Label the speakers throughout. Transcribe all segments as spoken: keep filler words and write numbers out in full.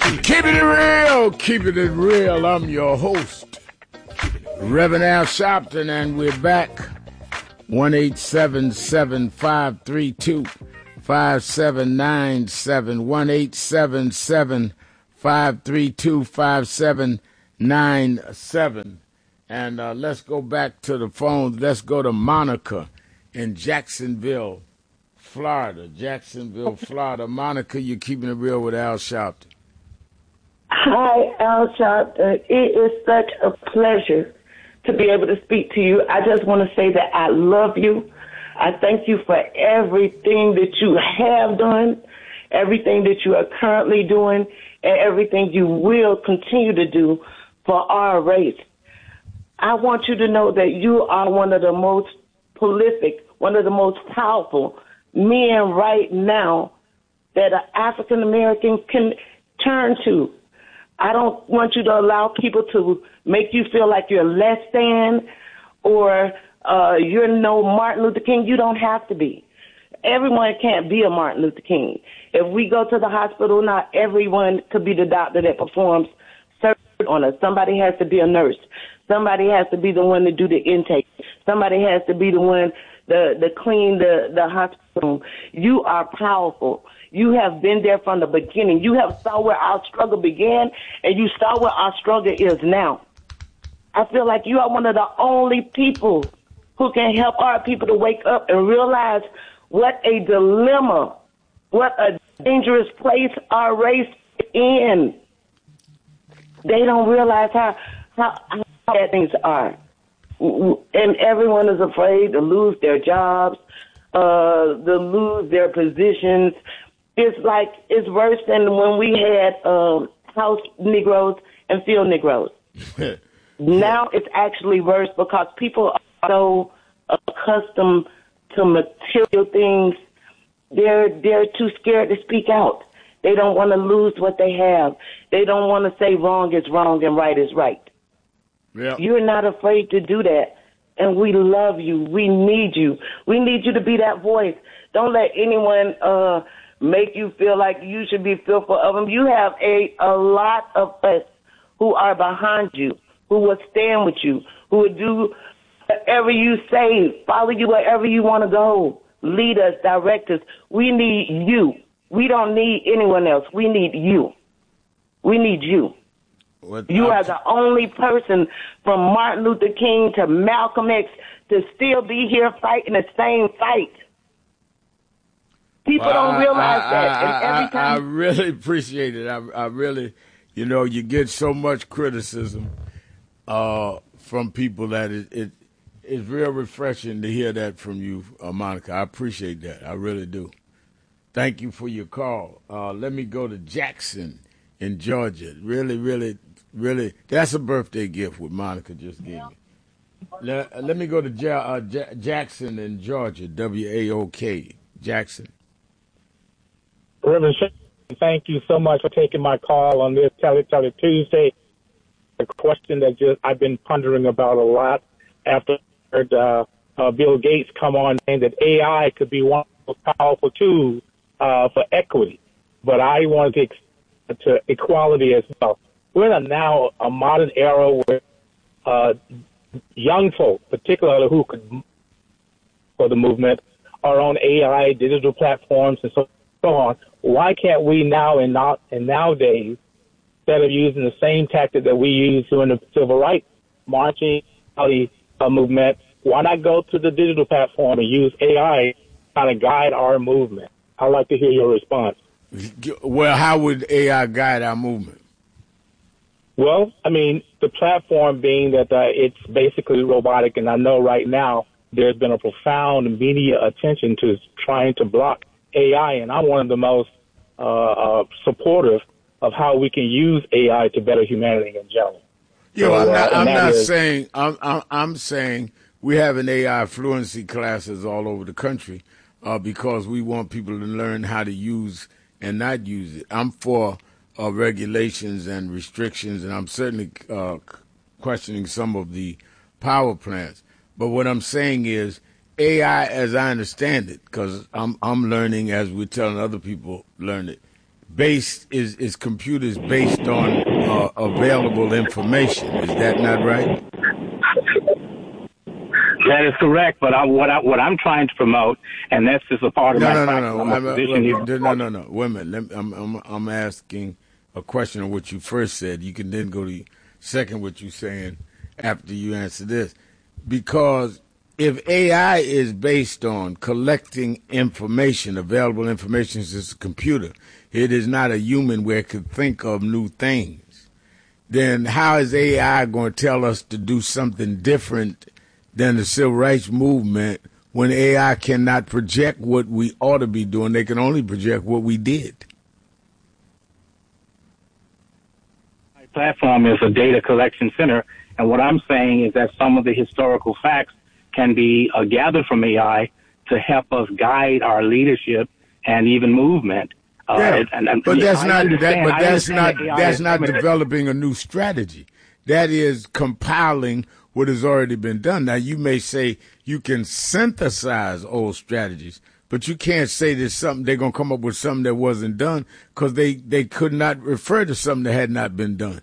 Speaker 1: Keeping it real, keeping it real. I'm your host, Reverend Al Sharpton, and we're back. one eight seven seven, five three two, five seven nine seven. one eight seven seven, five three two, five seven nine seven. And uh, let's go back to the phone. Let's go to Monica in Jacksonville, Florida. Jacksonville, Florida. Monica, you're keeping it real with Al Sharpton.
Speaker 2: Hi, Al Sharpton. It is such a pleasure to be able to speak to you. I just want to say that I love you. I thank you for everything that you have done, everything that you are currently doing, and everything you will continue to do for our race. I want you to know that you are one of the most prolific, one of the most powerful men right now that an African American can turn to. I don't want you to allow people to make you feel like you're less than or uh, you're no Martin Luther King. You don't have to be. Everyone can't be a Martin Luther King. If we go to the hospital, not everyone could be the doctor that performs surgery on us. Somebody has to be a nurse. Somebody has to be the one to do the intake. Somebody has to be the one to, to clean the, the hospital. You are powerful. You have been there from the beginning. You have saw where our struggle began, and you saw where our struggle is now. I feel like you are one of the only people who can help our people to wake up and realize what a dilemma, what a dangerous place our race is in. They don't realize how, how, how bad things are. And everyone is afraid to lose their jobs, uh, to lose their positions. It's like, it's worse than when we had um, house Negroes and field Negroes. Now it's actually worse because people are so accustomed to material things. They're, they're too scared to speak out. They don't want to lose what they have. They don't want to say wrong is wrong and right is right. Yep. You're not afraid to do that. And we love you. We need you. We need you to be that voice. Don't let anyone uh, make you feel like you should be fearful of them. You have a, a lot of us who are behind you, who will stand with you, who will do whatever you say, follow you wherever you want to go, lead us, direct us. We need you. We don't need anyone else. We need you. We need you. What, you are the only person from Martin Luther King to Malcolm X to still be here fighting the same fight. People well, don't realize
Speaker 1: I,
Speaker 2: that.
Speaker 1: I,
Speaker 2: and every
Speaker 1: I,
Speaker 2: time
Speaker 1: I really appreciate it. I, I really, you know, you get so much criticism uh, from people that it, it it's real refreshing to hear that from you, uh, Monica. I appreciate that. I really do. Thank you for your call. Uh, let me go to Jackson in Georgia. Really, really, really, that's a birthday gift what Monica just gave me. Let, let me go to ja- uh, ja- Jackson in Georgia, W A O K, Jackson.
Speaker 3: Reverend Shannon, thank you so much for taking my call on this Tele Tele Tuesday. A question that just I've been pondering about a lot after I heard uh, uh, Bill Gates come on saying that A I could be one of the most powerful tools uh, for equity. But I wanted to ex- to equality as well. We're in a now a modern era where uh, young folk, particularly who could for the movement, are on A I, digital platforms, and so, so on. Why can't we now and not and nowadays, instead of using the same tactic that we used during the civil rights marching uh, movement, why not go to the digital platform and use A I to kind of guide our movement? I'd like to hear your response.
Speaker 1: Well, how would A I guide our movement?
Speaker 3: Well, I mean, the platform being that uh, it's basically robotic, and I know right now there's been a profound media attention to trying to block A I, and I'm one of the most uh, uh, supportive of how we can use A I to better humanity in general.
Speaker 1: Yeah,
Speaker 3: so,
Speaker 1: well, I'm not,
Speaker 3: uh,
Speaker 1: I'm not
Speaker 3: is,
Speaker 1: saying I'm, I'm I'm saying we have an A I fluency classes all over the country uh, because we want people to learn how to use and not use it. I'm for uh, regulations and restrictions, and I'm certainly uh, questioning some of the power plants. But what I'm saying is A I, as I understand it, because I'm I'm learning as we're telling other people learn it. based is is computers based on uh, available information. Is that not right?
Speaker 3: That is correct, but I, what I, what I'm trying to promote, and that's just a part of
Speaker 1: no,
Speaker 3: my
Speaker 1: no,
Speaker 3: practice.
Speaker 1: no, no,
Speaker 3: I'm a
Speaker 1: I'm,
Speaker 3: physician.
Speaker 1: no, no, no. Wait a minute. Let me, I'm, I'm, I'm asking a question on what you first said. You can then go to second what you're saying after you answer this, because if A I is based on collecting information, available information as a computer, it is not a human where it could think of new things. Then how is A I going to tell us to do something different than the civil rights movement when A I cannot project what we ought to be doing? They can only project what we did.
Speaker 3: My platform is a data collection center, and what I'm saying is that some of the historical facts can be uh, gathered from A I to help us guide our leadership and even movement. Uh,
Speaker 1: yeah,
Speaker 3: and, and,
Speaker 1: but that's
Speaker 3: I
Speaker 1: not that, but that's not
Speaker 3: that
Speaker 1: that's not developing a new strategy. That is compiling what has already been done. Now, you may say you can synthesize old strategies, but you can't say there's something they're going to come up with something that wasn't done, because they, they could not refer to something that had not been done.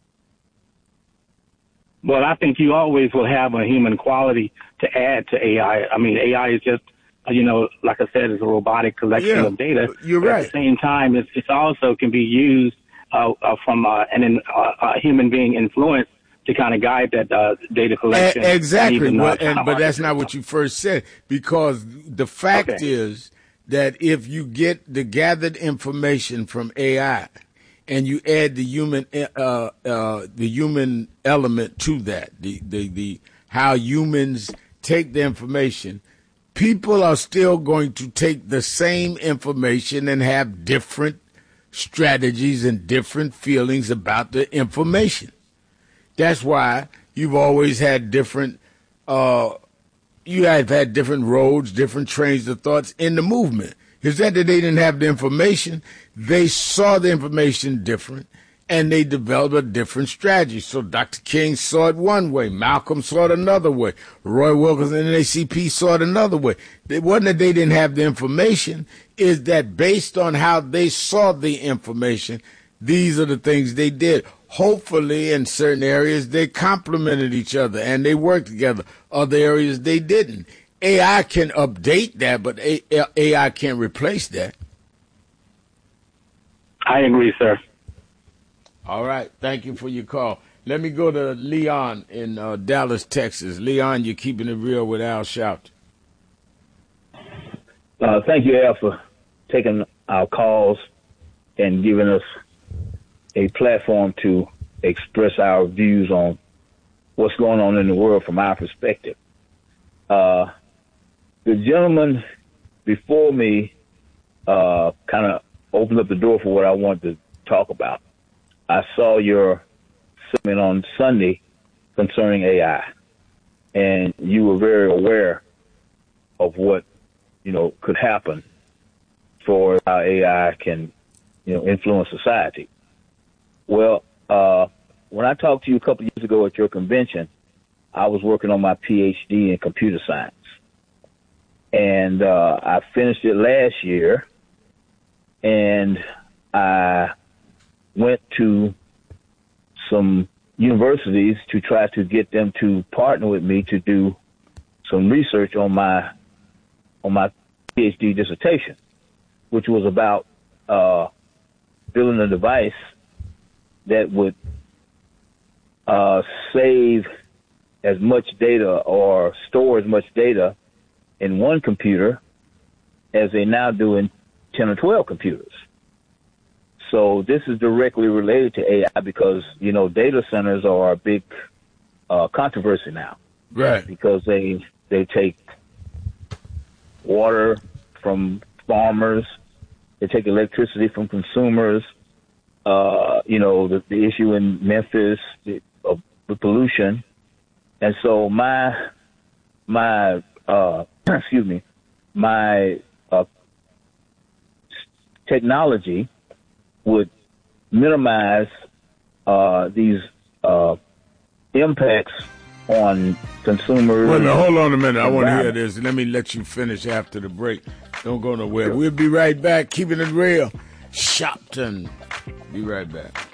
Speaker 3: Well, I think you always will have a human quality to add to A I. I mean, A I is just, you know, like I said, is a robotic collection
Speaker 1: yeah,
Speaker 3: of data.
Speaker 1: You're
Speaker 3: but
Speaker 1: right.
Speaker 3: At the same time, it's, it's also can be used uh, uh, from uh, an uh, a human being influence to kind of guide that uh, data collection.
Speaker 1: A- exactly,
Speaker 3: and even,
Speaker 1: well,
Speaker 3: uh,
Speaker 1: and, but that's not what you first said, because the fact
Speaker 3: okay.
Speaker 1: is that if you get the gathered information from A I and you add the human uh, uh, the human element to that, the, the, the how humans take the information, people are still going to take the same information and have different strategies and different feelings about the information. That's why you've always had different, uh, you have had different roads, different trains of thoughts in the movement. Is that that they didn't have the information? They saw the information different, and they developed a different strategy. So Doctor King saw it one way, Malcolm saw it another way, Roy Wilkins and N A C P saw it another way. It wasn't that they didn't have the information, is that based on how they saw the information, these are the things they did. Hopefully, in certain areas, they complemented each other and they worked together. Other areas, they didn't. A I can update that, but A I can't replace that.
Speaker 3: I agree, sir.
Speaker 1: All right. Thank you for your call. Let me go to Leon in uh, Dallas, Texas. Leon, you're keeping it real with Al Sharpton.
Speaker 4: Uh, thank you, Al, for taking our calls and giving us a platform to express our views on what's going on in the world from our perspective. Uh, the gentleman before me uh, kind of opened up the door for what I wanted to talk about. I saw your segment on Sunday concerning A I, and you were very aware of what, you know, could happen for how A I can, you know, influence society. Well, uh, when I talked to you a couple of years ago at your convention, I was working on my P H D in computer science. And uh, I finished it last year, and I went to some universities to try to get them to partner with me to do some research on my on my P H D dissertation, which was about uh, building a device that would uh, save as much data or store as much data in one computer as they now do in ten or twelve computers. So this is directly related to A I because, you know, data centers are a big uh, controversy now.
Speaker 1: Right.
Speaker 4: Because they they take water from farmers, they take electricity from consumers. Uh, you know, the, the issue in Memphis the, of the pollution. And so my, my, uh, excuse me, my, uh, technology would minimize, uh, these, uh, impacts on consumers.
Speaker 1: Well, now, hold on a minute. I want to hear this. Let me let you finish after the break. Don't go nowhere. We'll be right back, keeping it real. Shopton. Be right back.